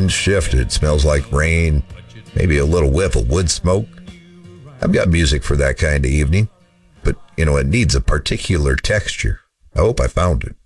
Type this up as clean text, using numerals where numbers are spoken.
wind shifted, smells like rain, maybe a little whiff of wood smoke. I've got music for that kind of evening, but, it needs a particular texture. I hope I found it.